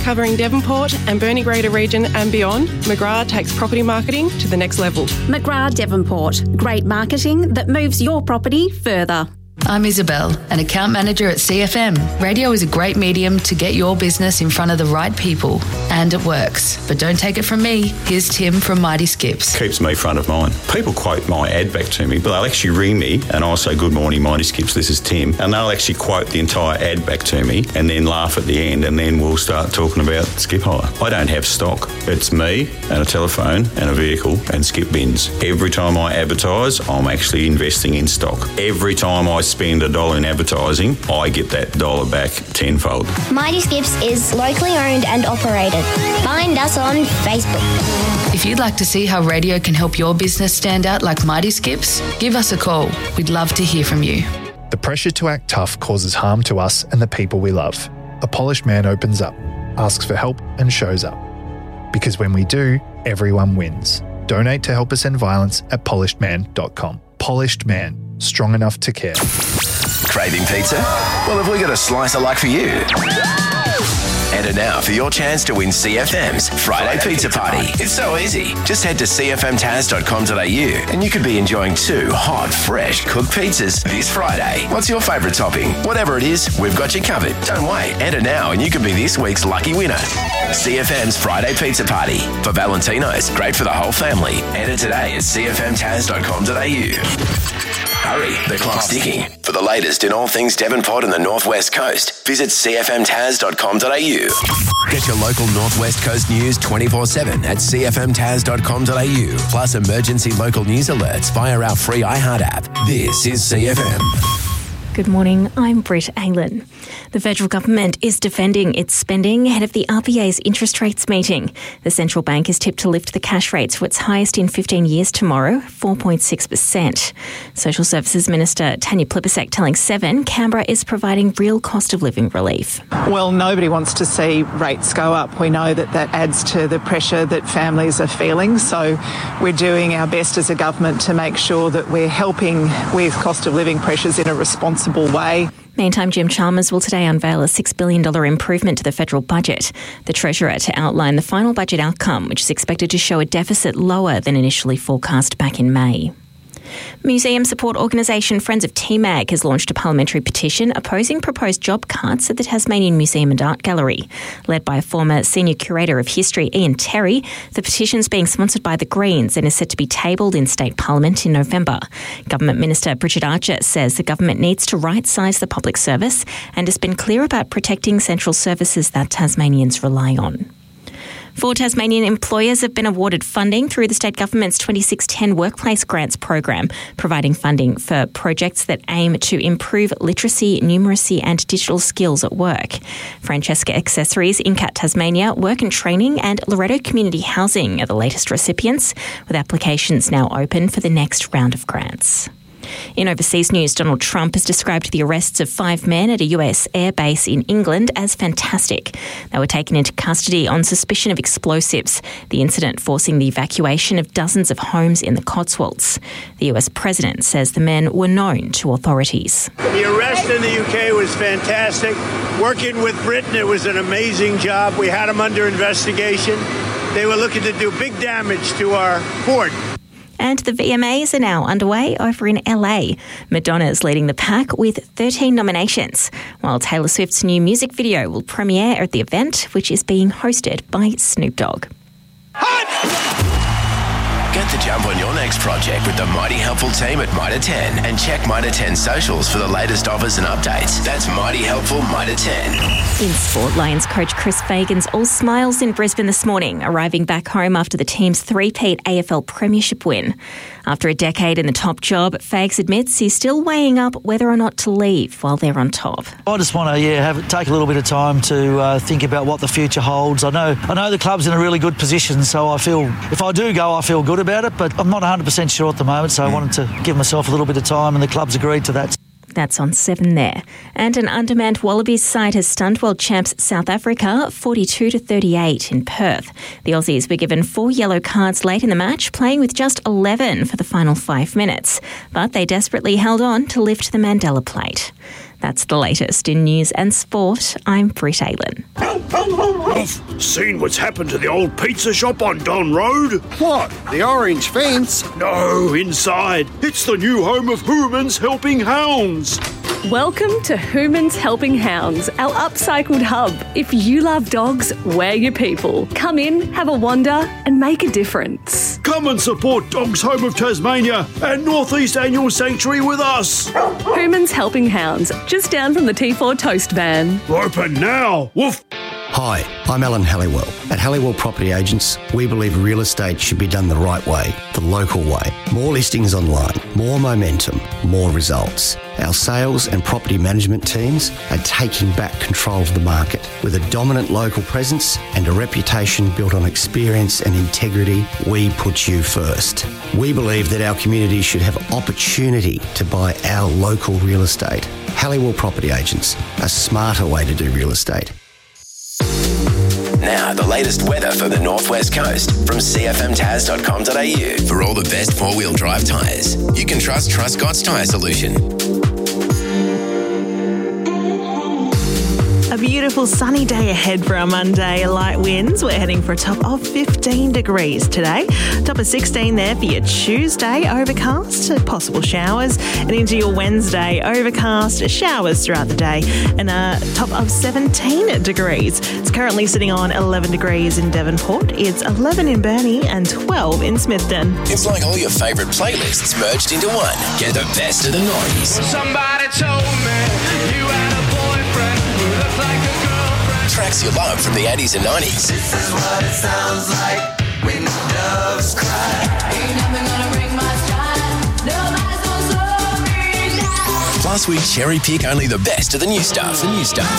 Covering Devonport and Burnie Greater Region and beyond, McGrath takes property marketing to the next level. McGrath Devonport. Great marketing that moves your property further. I'm Isabel, an account manager at CFM. Radio is a great medium to get your business in front of the right people, and it works. But don't take it from me. Here's Tim from Mighty Skips. Keeps me front of mind. People quote my ad back to me, but they'll actually ring me and I'll say, "Good morning, Mighty Skips, this is Tim." And they'll actually quote the entire ad back to me and then laugh at the end, and then we'll start talking about skip hire. I don't have stock. It's me and a telephone and a vehicle and skip bins. Every time I advertise, I'm actually investing in stock. Every time I spend $1 in advertising, I get that dollar back tenfold. Mighty Skips is locally owned and operated. Find us on Facebook. If you'd like to see how radio can help your business stand out like Mighty Skips, give us a call. We'd love to hear from you. The pressure to act tough causes harm to us and the people we love. A polished man opens up, asks for help and shows up. Because when we do, everyone wins. Donate to help us end violence at polishedman.com. Polished Man. Strong enough to care. Craving pizza? Well, have we got a slice of luck for you? Enter now for your chance to win CFM's Friday Pizza Party. It's so easy. Just head to cfmtaz.com.au and you could be enjoying 2 hot, fresh cooked pizzas this Friday. What's your favourite topping? Whatever it is, we've got you covered. Don't wait. Enter now and you could be this week's lucky winner. CFM's Friday Pizza Party. For Valentino's, great for the whole family. Enter today at cfmtaz.com.au. Hurry, the clock's ticking. For the latest in all things Devonport and the North West Coast, visit cfmtaz.com.au. Get your local North West Coast news 24/7 at cfmtaz.com.au. Plus emergency local news alerts via our free iHeart app. This is CFM. Good morning, I'm Britt Aylan. The federal government is defending its spending ahead of the RBA's interest rates meeting. The central bank is tipped to lift the cash rates to its highest in 15 years tomorrow, 4.6%. Social Services Minister Tanya Plibersek telling Seven, Canberra is providing real cost of living relief. Well, nobody wants to see rates go up. We know that that adds to the pressure that families are feeling. So we're doing our best as a government to make sure that we're helping with cost of living pressures in a responsible way. Meantime, Jim Chalmers will today unveil a $6 billion improvement to the federal budget. The Treasurer to outline the final budget outcome, which is expected to show a deficit lower than initially forecast back in May. Museum support organisation Friends of TMAG has launched a parliamentary petition opposing proposed job cuts at the Tasmanian Museum and Art Gallery. Led by former Senior Curator of History Ian Terry, the petition is being sponsored by the Greens and is set to be tabled in State Parliament in November. Government Minister Bridget Archer says the government needs to right-size the public service and has been clear about protecting central services that Tasmanians rely on. 4 Tasmanian employers have been awarded funding through the state government's 2610 Workplace Grants program, providing funding for projects that aim to improve literacy, numeracy and digital skills at work. Francesca Accessories, Incat Tasmania, Work and Training and Loretto Community Housing are the latest recipients, with applications now open for the next round of grants. In overseas news, Donald Trump has described the arrests of 5 men at a US air base in England as fantastic. They were taken into custody on suspicion of explosives, the incident forcing the evacuation of dozens of homes in the Cotswolds. The US president says the men were known to authorities. The arrest in the UK was fantastic. Working with Britain, it was an amazing job. We had them under investigation. They were looking to do big damage to our port. And the VMAs are now underway over in LA. Madonna is leading the pack with 13 nominations, while Taylor Swift's new music video will premiere at the event, which is being hosted by Snoop Dogg. Get the jump on your next project with the Mighty Helpful team at Mitre 10 and check Mitre 10 socials for the latest offers and updates. That's Mighty Helpful Mitre 10. In sport, Lions coach Chris Fagan's all smiles in Brisbane this morning, arriving back home after the team's three-peat AFL Premiership win. After a decade in the top job, Fags admits he's still weighing up whether or not to leave while they're on top. I just want to take a little bit of time to think about what the future holds. I know the club's in a really good position, so I feel if I do go, I feel good about it, but I'm not 100% sure at the moment, so I wanted to give myself a little bit of time, and the club's agreed to that. That's on 7 there. And an undermanned Wallabies side has stunned world champs South Africa 42-38 in Perth. The Aussies were given 4 yellow cards late in the match, playing with just 11 for the final 5 minutes. But they desperately held on to lift the Mandela plate. That's the latest in news and sport. I'm Britt Aylen. I've seen what's happened to the old pizza shop on Don Road. What? The orange fence? No, inside. It's the new home of Hooman's Helping Hounds. Welcome to Hooman's Helping Hounds, our upcycled hub. If you love dogs, we're your people. Come in, have a wander and make a difference. Come and support Dogs Home of Tasmania and North East Annual Sanctuary with us. Hooman's Helping Hounds, just down from the T4 Toast van. Open now. Woof. Hi, I'm Alan Halliwell. At Halliwell Property Agents, we believe real estate should be done the right way, the local way. More listings online, more momentum, more results. Our sales and property management teams are taking back control of the market. With a dominant local presence and a reputation built on experience and integrity, we put you first. We believe that our community should have opportunity to buy our local real estate. Halliwell Property Agents, a smarter way to do real estate. Now, the latest weather for the Northwest Coast from cfmtaz.com.au. For all the best four-wheel drive tyres, you can trust Truscott's Tyre Solution. A beautiful sunny day ahead for our Monday. Light winds. We're heading for a top of 15 degrees today. Top of 16 there for your Tuesday. Overcast, possible showers. And into your Wednesday, overcast, showers throughout the day. And a top of 17 degrees. It's currently sitting on 11 degrees in Devonport. It's 11 in Burnie and 12 in Smithton. It's like all your favourite playlists merged into one. Get the best of the noughties. Somebody told me you had a boyfriend who looked like a girlfriend. Tracks you love from the 80s and 90s. This is what it sounds like when doves cry. Ain't nothing gonna break my stride. Nobody's gonna slow me down. Plus, we cherry pick only the best of the new stuff.